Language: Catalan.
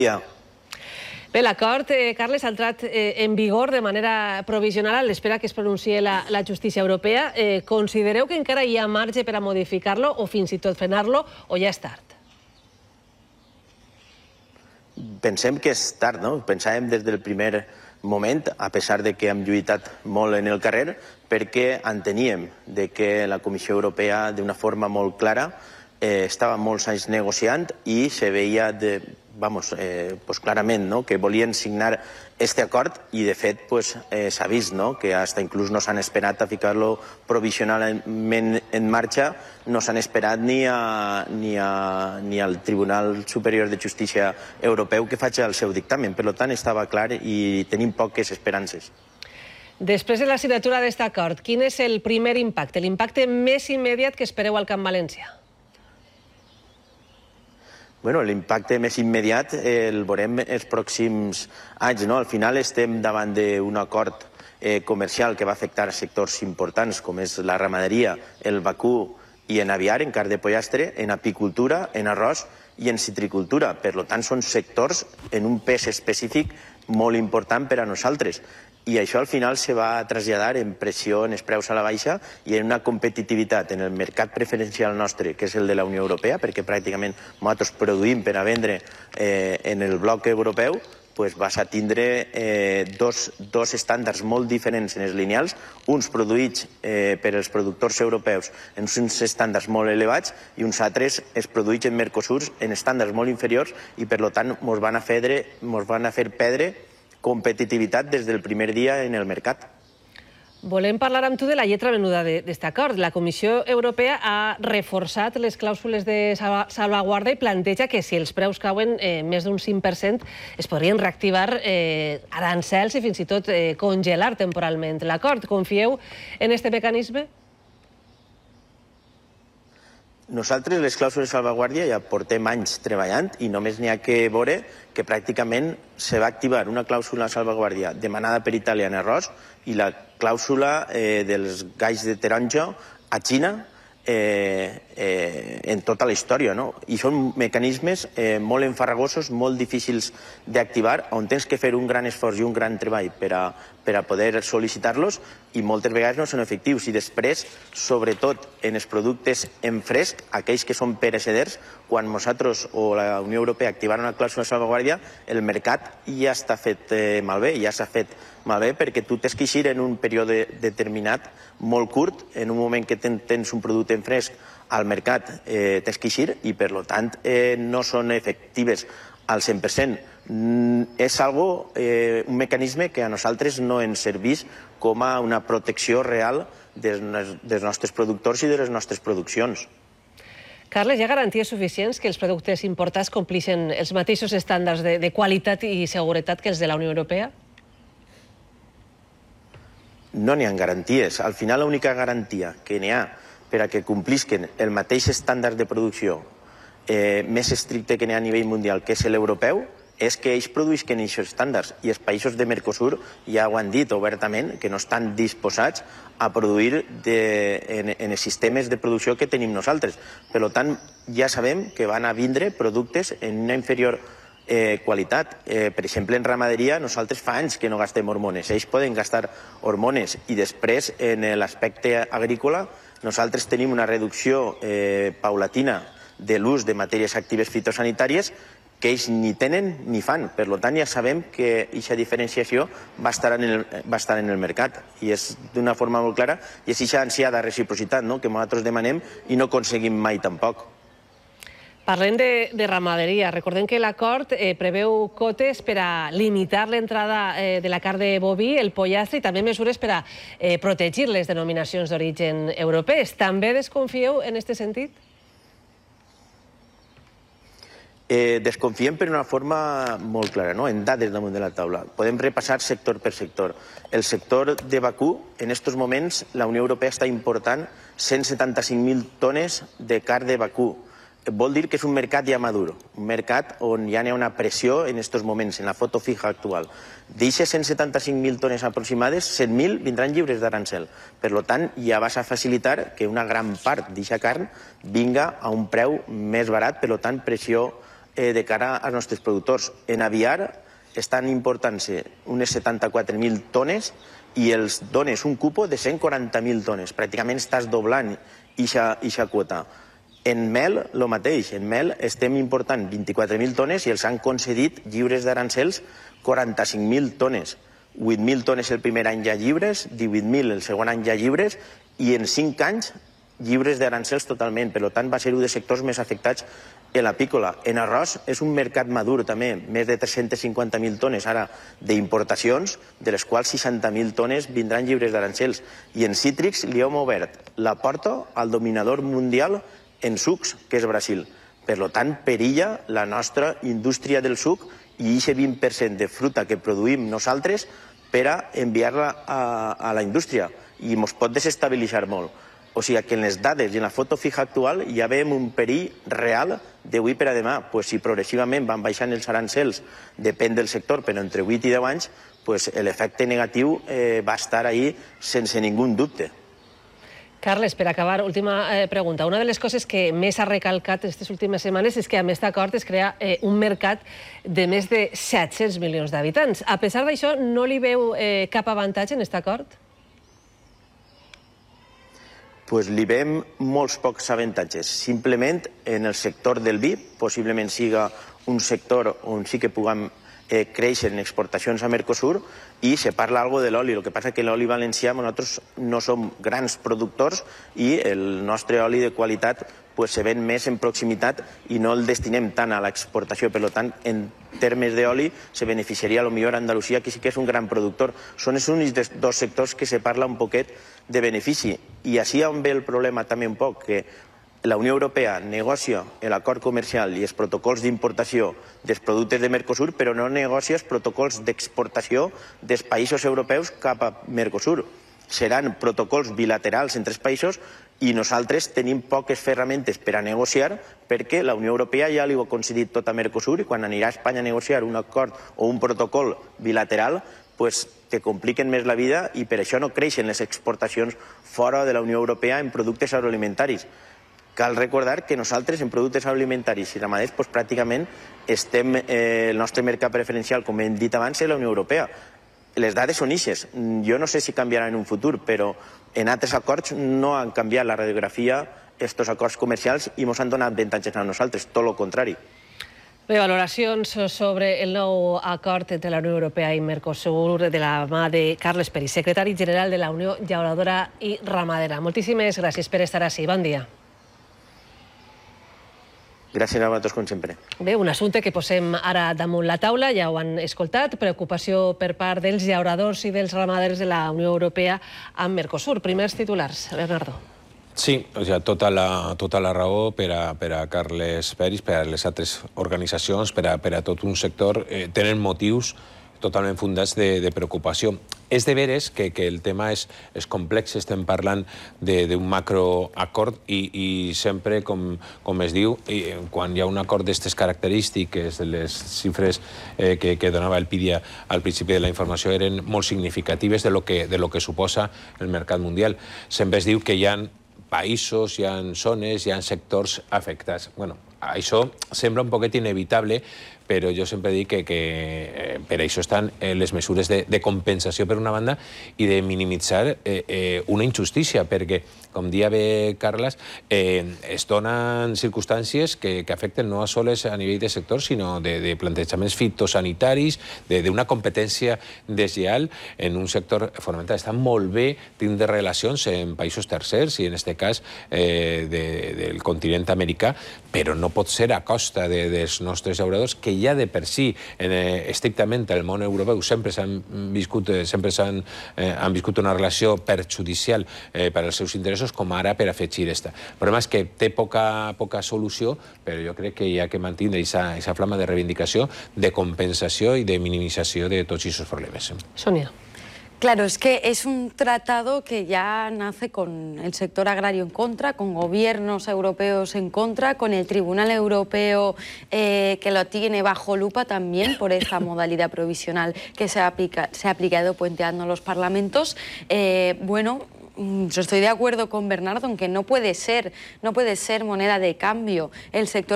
Bé, l'acord, Carles, ha entrat en vigor de manera provisional a l'espera que es pronunciï la justícia europea. Considereu que encara hi ha marge per a modificar-lo o fins i tot frenar-lo, o ja és tard? Pensem que és tard, no? Pensàvem des del primer moment, a pesar de que hem lluitat molt en el carrer, perquè enteníem que la Comissió Europea, d'una forma molt clara, estava molts anys negociant i se veia clarament que volien signar aquest acord i, de fet, s'ha vist que fins inclús no s'han esperat a ficar-lo provisionalment en marxa, no s'han esperat ni al Tribunal Superior de Justícia Europeu que faci el seu dictamen. Per tant, estava clar i tenim poques esperances. Després de la signatura d'aquest acord, quin és el primer impacte, l'impacte més immediat que espereu al Camp València? L'impacte més immediat el veurem els pròxims anys. Al final estem davant d'un acord comercial que va afectar sectors importants com és la ramaderia, el vacú i en aviar, en carn de pollastre, en apicultura, en arròs i en citricultura. Per tant, són sectors en un pes específic molt important per a nosaltres. I això al final se va traslladar en pressió en els preus a la baixa i en una competitivitat en el mercat preferencial nostre, que és el de la Unió Europea, perquè pràcticament nosaltres produïm per a vendre en el bloc europeu, vas a tindre dos estàndards molt diferents en els lineals, uns produïts per als productors europeus en uns estàndards molt elevats i uns altres es produïts en Mercosur en estàndards molt inferiors i, per tant, ens van a fer perdre competitivitat des del primer dia en el mercat. Volem parlar amb tu de la lletra menuda d'aquest acord. La Comissió Europea ha reforçat les clàusules de salvaguarda i planteja que si els preus cauen més d'un 5% es podrien reactivar arancels i fins i tot congelar temporalment l'acord. Confieu en aquest mecanisme? Nosaltres les clàusules de salvaguàrdia ja portem anys treballant i només n'hi ha que veure que pràcticament se va activar una clàusula de salvaguàrdia demanada per Itàlia en arròs i la clàusula dels galls de taronja a Xina en tota la història. I són mecanismes molt enfarragosos, molt difícils d'activar, on tens que fer un gran esforç i un gran treball per a poder sol·licitar-los i moltes vegades no són efectius. I després, sobretot en els productes en fresc, aquells que són pereceders, quan nosaltres o la Unió Europea activaron una clàusula de salvaguàrdia, el mercat ja està fet malbé, ja s'ha fet malbé perquè tu tens que eixir en un període determinat molt curt, en un moment que tens un producte en fresc al mercat tens que eixir i per tant no són efectives al 100%. És un mecanisme que a nosaltres no ens serveix com a una protecció real dels nostres productors i de les nostres produccions. Carles, hi ha garanties suficients que els productes importats compleixen els mateixos estàndards de qualitat i seguretat que els de la Unió Europea? No n'hi ha garanties. Al final, l'única garantia que n'hi ha per a que complisquen el mateix estàndard de producció més estricte que n'hi ha a nivell mundial, que és l'europeu, és que ells produïsquen aquests estàndards i els països de Mercosur ja ho han dit obertament, que no estan disposats a produir en els sistemes de producció que tenim nosaltres. Per tant, ja sabem que van a vindre productes en una inferior qualitat. Per exemple, en ramaderia nosaltres fa anys que no gastem hormones. Ells poden gastar hormones i després en l'aspecte agrícola nosaltres tenim una reducció paulatina de l'ús de matèries actives fitosanitàries que ells ni tenen ni fan. Per tant, ja sabem que aquesta diferenciació va estar en el mercat i és d'una forma molt clara i és aquesta ansiada reciprocitat que nosaltres demanem i no aconseguim mai tampoc. Parlem de ramaderia. Recordem que l'acord preveu cotes per a limitar l'entrada de la carn de boví, el pollastre i també mesures per a protegir les denominacions d'origen europees. També desconfieu en aquest sentit? Desconfiem per una forma molt clara, en dades damunt de la taula. Podem repassar sector per sector. El sector de vacú, en aquests moments, la Unió Europea està important 175.000 tones de carn de vacú. Vol dir que és un mercat ja madur, un mercat on ja n'hi ha una pressió en aquests moments, en la foto fija actual. D'aquestes 175.000 tones aproximades, 100.000 vindran lliures d'arancel. Per tant, ja vas a facilitar que una gran part d'aquesta carn vinga a un preu més barat, per tant, pressió de cara als nostres productors. En aviar estan important-se unes 74.000 tones i els dones un cupo de 140.000 tones. Pràcticament estàs doblant aquesta quota. En mel, el mateix. En mel estem important 24.000 tones i els han concedit lliures d'arancels 45.000 tones. 8.000 tones el primer any ja lliures, 18.000 el segon any ja lliures i en 5 anys lliures d'arancels totalment. Per tant, va ser un dels sectors més afectats en l'apícola. En arròs és un mercat madur també, més de 350.000 tones ara d'importacions, de les quals 60.000 tones vindran lliures d'arancels. I en cítrics li hem obert la porta al dominador mundial en sucs, que és Brasil. Per tant, perilla la nostra indústria del suc i aquest 20% de fruita que produïm nosaltres per a enviar-la a la indústria i ens pot desestabilitzar molt. O sigui que en les dades i en la foto fija actual ja veiem un perill real d'avui per a demà. Si progressivament van baixant els arancels, depèn del sector, però entre 8 i 10 anys, l'efecte negatiu va estar ahí sense ningú dubte. Carles, per acabar, última pregunta. Una de les coses que més ha recalcat aquestes últimes setmanes és que amb aquest acord es crea un mercat de més de 700 milions d'habitants. A pesar d'això, no li veu cap avantatge en aquest acord? Li veiem molts pocs avantatges. Simplement, en el sector del vi, possiblement siga un sector on sí que puguem créixer en exportacions a Mercosur i se parla algo de l'oli. El que passa que l'oli valencià nosaltres no som grans productors i el nostre oli de qualitat se ven més en proximitat i no el destinem tant a l'exportació. Per tant, en termes d'oli, se beneficiaria potser Andalusia, que sí que és un gran productor. Són els únics dos sectors que se parla un poquet de benefici. I així on ve el problema també un poc, que la Unió Europea negocia l'acord comercial i els protocols d'importació dels productes de Mercosur, però no negocia els protocols d'exportació dels països europeus cap a Mercosur. Seran protocols bilaterals entre els països i nosaltres tenim poques ferramentes per a negociar perquè la Unió Europea ja li ho ha concedit tot a Mercosur i quan anirà a Espanya a negociar un acord o un protocol bilateral te compliquen més la vida i per això no creixen les exportacions fora de la Unió Europea en productes agroalimentaris. Cal recordar que nosaltres en productes agroalimentaris i ramaders pràcticament estem, el nostre mercat preferencial, com hem dit abans, és la Unió Europea. Les dades són ixes. Jo no sé si canviaran en un futur, però en altres acords no han canviat la radiografia, aquests acords comercials, i ens han donat avantatges a nosaltres, tot el contrari. Bé, valoracions sobre el nou acord entre la Unió Europea i Mercosur de la mà de Carles Peris, secretari general de la Unió Llauradora i Ramadera. Moltíssimes gràcies per estar ací. Bon dia. Gràcies a vosaltres, com sempre. Bé, un assumpte que posem ara damunt la taula, ja ho han escoltat, preocupació per part dels llauradors i dels ramaders de la Unió Europea amb Mercosur. Primers titulars, Bernardo. Sí, tota la raó per a Carles Peris, per a les altres organitzacions, per a tot un sector, tenen motius totalment fundats de preocupació. És de veres que el tema és complex, estem parlant d'un macroacord i sempre, com es diu, quan hi ha un acord d'aquestes característiques, les xifres que donava el PIDIA al principi de la informació eren molt significatives de lo que suposa el mercat mundial. Sempre es diu que hi ha països, hi ha zones, hi ha sectors afectats. Bueno, això sembla un poquet inevitable, però jo sempre dic que per això estan les mesures de compensació per una banda i de minimitzar una injustícia, perquè, com dia bé Carles, es donen circumstàncies que afecten no sols a nivell de sector, sinó de plantejaments fitosanitaris, d'una competència deslleial en un sector fonamental. Està molt bé tindre relacions en països tercers i en aquest cas del continent americà, però no pot ser a costa dels nostres llauradors que ja de per si, estrictament el món europeu, sempre han viscut una relació perjudicial per als seus interessos, com ara per afegir aquesta. El problema és que té poca solució, però jo crec que hi ha que mantenir aquesta flama de reivindicació, de compensació i de minimització de tots aquests problemes. Sonia. Claro, es que es un tratado que ya nace con el sector agrario en contra, con gobiernos europeos en contra, con el Tribunal Europeo que lo tiene bajo lupa también por esta modalidad provisional que se ha aplicado puenteando los parlamentos. Bueno, yo estoy de acuerdo con Bernardo en que no puede ser moneda de cambio el sector